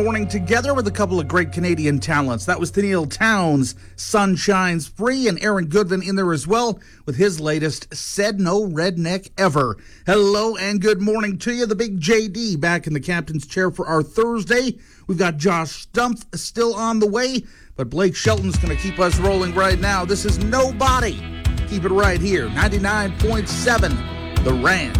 Morning together with a couple of great Canadian talents. That was Tennille Townes, Sun Shines Free, and Aaron Goodwin in there as well with his latest Said No Redneck Ever. Hello and good morning to you. The big JD back in the captain's chair for our Thursday. We've got Josh Stumpf still on the way, but Blake Shelton's going to keep us rolling right now. This is Nobody. Keep it right here, 99.7 The Ranch.